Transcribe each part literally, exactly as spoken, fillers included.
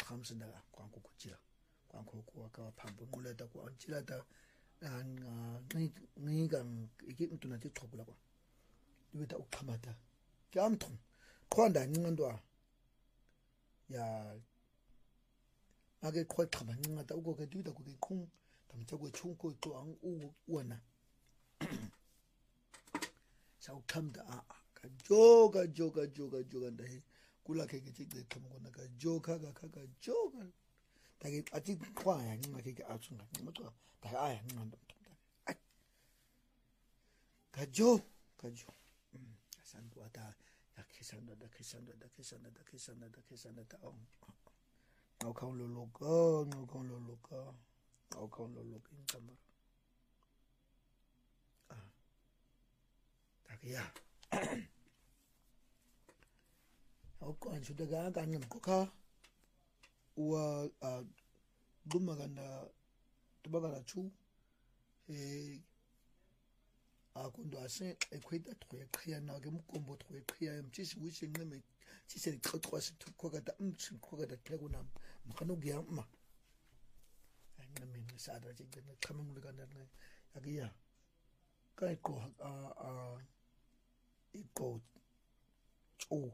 tramse da kwanko kuchila kwanko kwa ka phambo nqula ta kwa chila ta nga ngi gang iki ntuna ti chokula kwa dibeta ukhamata kyamthong khonda nqandwa ya ake khwa khaba nqata uko ke dibeta ku ke khung tamcha ku chung ko to ang u wana sa ukhamda a ka joga joga joga joga ndahi kula ke ke chikde khamgona ka joka ka ka ka joka 다게 아직 과야 뭔가 되게 아중가 뭐도 다 아야 뭔가 가죠 가죠 음 산도 왔다 약해 산다 계산다 계산다 계산다 계산다 어 나오칸 로로가 나오칸 로로가 나오칸 로로가 인감바 아 다게야 어거 안 주다가 가는 거가 wa a gumaganda tubagala chu e a kundo ase e kwita troye kriya na ke mukombo troye kriya mchisi wishi ngeme chise khotwa se tukwa da mtsin kwa da tlego na mkhano gya ma ngeme ne sada je ne khamung le ganda ne agiya kai ko a a e ko chu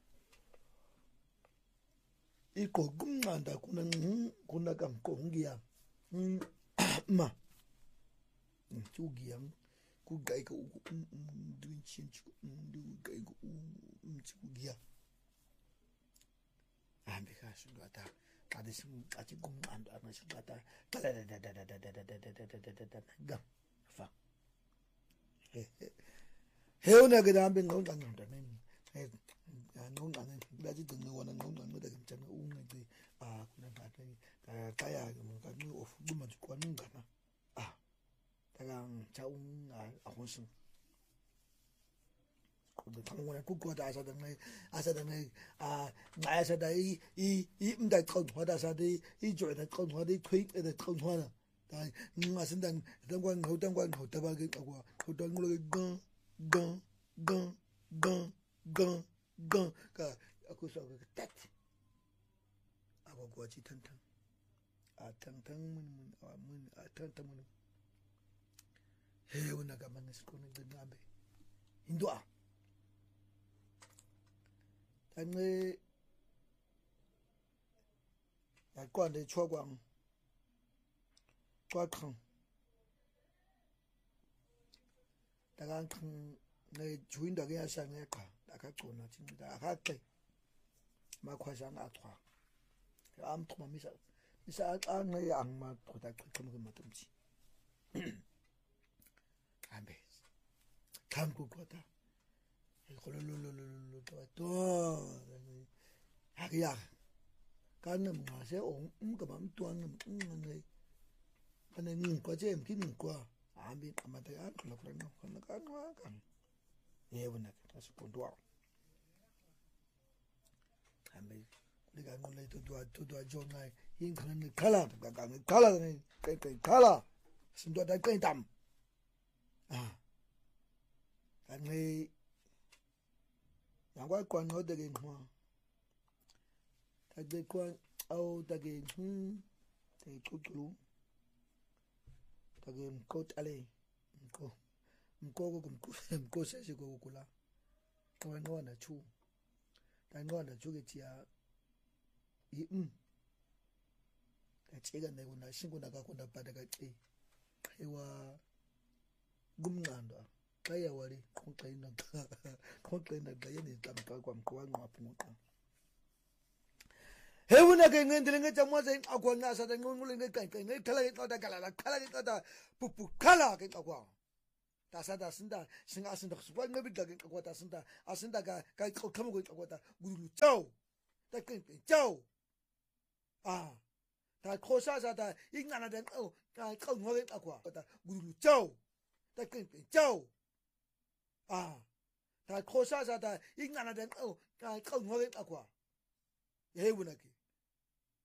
iko kumnqanda kuna kuna kamkongiya ma ntugiyam kugaika ndwinchinchu ndugaika umtsugiya ambe kaso ngata qade sim qathi kumnqanda amashi qata ga fa heuna gedambe ngqonqanda nemi nong nang lagi dengan wana nong nang ada kencana unga itu ah kuna kata kaya kaya kami of cuma cukup nong kana ah tagang caung ah aku seng kuda tangan aku kuat asa dengan asa dengan ah ngai asa dari i i mendai kau tuh ada asa dari i jual ada kau tuh ada tweet ada kau tuh ada tapi ngai sedang tangguan kau tangguan kau tabagi aku kau tangguan lagi gang gang gang gang gang gang ka aku so ka tat aku gua ci tantang a tantang mun mun mun a tantang mun he una ga manes ko ni nabe indua tange ya kwa de chua kwang chua khang ta gang khang ne joinda ke ya sangeqa akagcona thina akaqe makhwasha ngaxwa amthuma misa misa axanqe angimaqhuda aqhiqhimuke matomthi hambe thamku qota ikololololo to hakiya kana mngase umgaba mntwana mxinqane kana ngiqwa nje mkinqwa hambi amade aqhula khona khona kanqwa kan yebo nakhe asiqondwa hambe lika nqule todwa todwa jonga ingqana niqhala ngaka ngiqhala ngiqeqe iqhala sinto daqentam ah kanqe yakwaqwanqode ke nqwa tabeqwa awu take hm tecuculu take mqotale mqo mqoko kumqose mqose kokula qwanqwana chu tanqwana jukethi ya yi mm katsika nekuna shinguna kakunda bada kaci qhiwa kumnqando xa yawali qhoxena qhoxena xa yeni xamqa kwamqwanqa phunqa hewuna ke ngendele ngejamaza inqakwa nqasa tanqunqule ngeqenqe ngekhala ngeqata kalala khala ngeqata pupu khala ngeqakwa tasada sinda singa sinda sibanqebidla ngeqakwa tasinda asinda ka kayixoqhamuko ngeqakwa ta gulu tsaw taqenqe tsaw ah ta khosaza ta ingana den oh ka qonqwa ngeqakwa ta gulu tsaw taqenqe tsaw ah ta khosaza ta ingana den oh ka qonqwa ngeqakwa hewuna ke